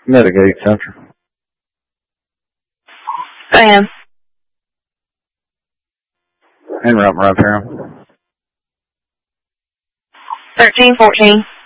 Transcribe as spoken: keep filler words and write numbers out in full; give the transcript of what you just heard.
Mitigate Central. I am. En route, right here. thirteen fourteen.